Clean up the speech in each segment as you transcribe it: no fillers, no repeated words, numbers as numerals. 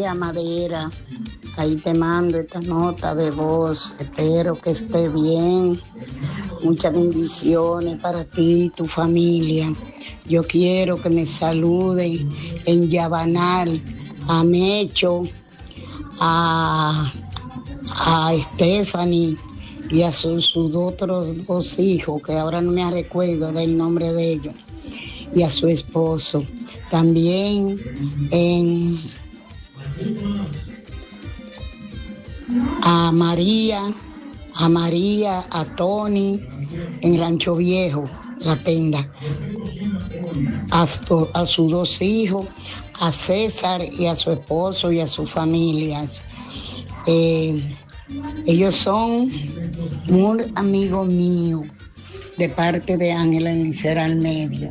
día, Madera. Ahí te mando esta nota de voz. Espero que esté bien. Muchas bendiciones para ti y tu familia. Yo quiero que me saluden en Yabanal a Mecho, a Stephanie y a sus otros 2 hijos, que ahora no me recuerdo del nombre de ellos, y a su esposo. También a María, a Tony, en Rancho Viejo, La Penda, a sus 2 hijos, a César y a su esposo y a sus familias. Ellos son muy amigos míos, de parte de Ángela Enicera al Medio.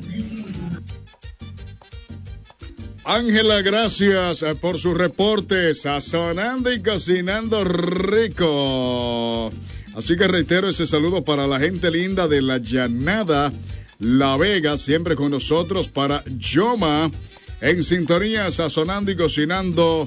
Ángela, gracias por su reporte, sazonando y cocinando rico. Así que reitero ese saludo para la gente linda de La Llanada, La Vega, siempre con nosotros, para Yoma, en sintonía, sazonando y cocinando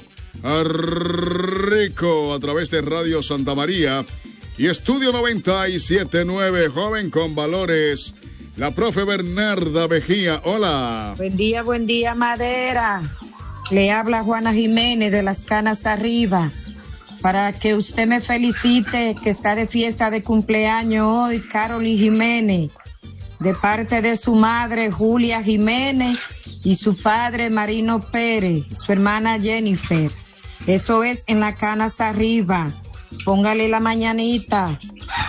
rico a través de Radio Santa María y Estudio 97.9, joven con valores. La profe Bernarda Vejía, hola. Buen día, Madera. Le habla Juana Jiménez de Las Canas Arriba. Para que usted me felicite, que está de fiesta de cumpleaños hoy, Carolyn Jiménez, de parte de su madre, Julia Jiménez, y su padre, Marino Pérez, su hermana Jennifer. Eso es en Las Canas Arriba. Póngale la mañanita.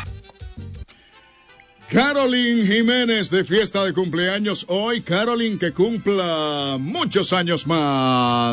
Carolyn Jiménez de fiesta de cumpleaños hoy. Carolyn, que cumpla muchos años más.